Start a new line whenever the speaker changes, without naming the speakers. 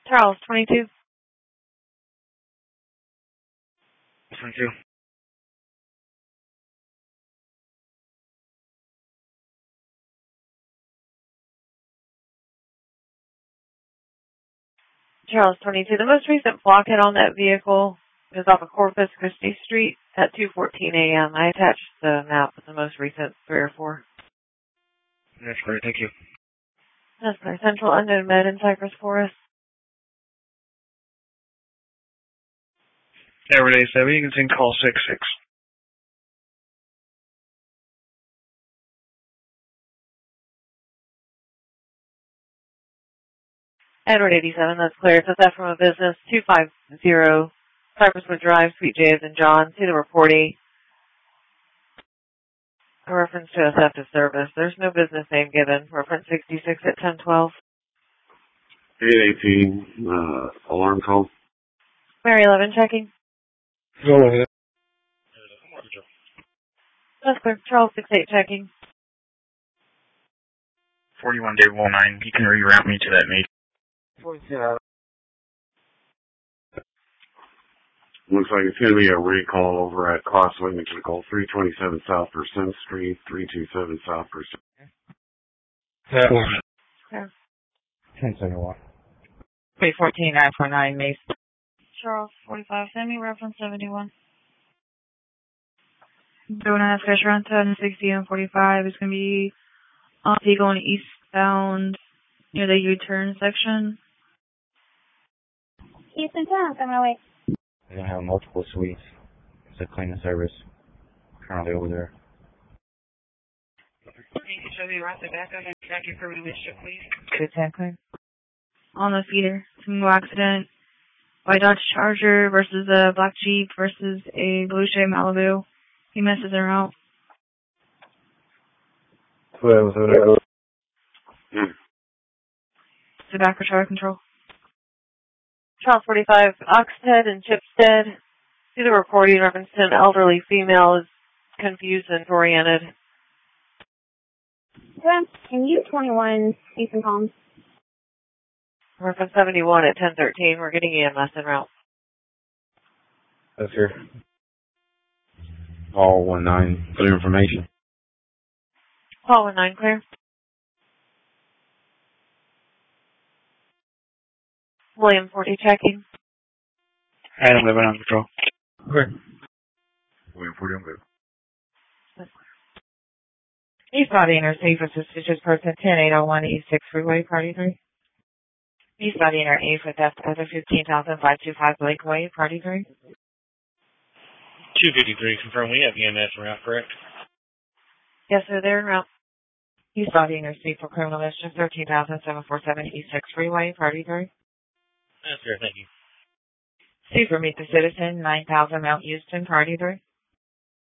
Charles, 22.
22.
Charles, 22. The most recent blockhead on that vehicle is off of Corpus Christi Street at 2:14 a.m. I attached the map with the most recent 3 or 4.
That's great, thank you.
That's my Central Unknown Med in Cypress Forest.
Everyday 7, you can sing call 66.
Edward 87, that's clear. It's a theft from a business, 250 Cypresswood Drive, Suite J as in John. See the reportee. A reference to a theft of service. There's no business name given. Reference 66 at 1012.
818, alarm call.
Mary 11 checking.
Go ahead.
That's clear. Charles 68 checking.
41 Dave 09, you can reroute me to that meeting.
47. Looks like it's going to be a recall over at Crossway Mechanical, 327 South Percent Street, 327 South Percent.
Yeah.
1071.
314 949 Mace.
Charles 45, send me reference 71.
Donut Fish around 1060 and 45 is going to be going eastbound near the U-turn section.
Houston 10, coming away.
They're going to have multiple suites. It's a cleaning service currently over there.
Show me right the back of it. Thank you for release, please.
210 clear. On the feeder, single accident. White Dodge Charger versus a black Jeep versus a blue Chevy Malibu. He misses her out.
12.
To back for tower control.
Charles 45, Oxted and Chipstead. See the reporting reference to an elderly female is confused and oriented.
Can you 21 Eastern Palms?
Reference 71 at 1013. We're getting EMS en route.
That's here. All 19, clear information.
Call 19 clear. William 40 checking.
Adam 11 on patrol.
Okay.
William 40 on good.
East body intercede for suspicious person 10801 East 6 Freeway, Party 3. East body inter A for theft other 15,525 Blakeway, Party 3.
253, confirm we have EMS en route, correct?
Yes, sir, they're en route.
East body intercede for criminal mischief 13,747 East 6 Freeway, Party 3.
That's fair, thank you.
C for Meet the Citizen 9,000 Mount Houston, Party 3.